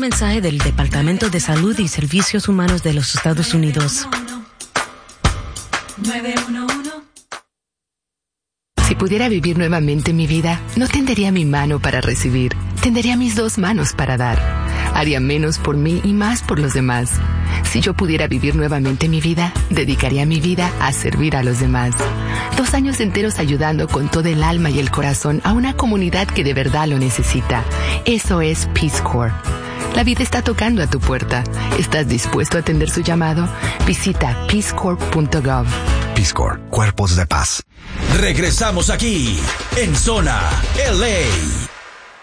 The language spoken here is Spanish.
mensaje del Departamento de Salud y Servicios Humanos de los Estados Unidos. 911. Si pudiera vivir nuevamente mi vida, no tendería mi mano para recibir, tendería mis 2 manos para dar. Haría menos por mí y más por los demás. Si yo pudiera vivir nuevamente mi vida, dedicaría mi vida a servir a los demás. 2 años enteros ayudando con todo el alma y el corazón a una comunidad que de verdad lo necesita. Eso es Peace Corps. La vida está tocando a tu puerta. ¿Estás dispuesto a atender su llamado? Visita peacecorps.gov. Peace Corps, Cuerpos de Paz. Regresamos aquí, en Zona LA.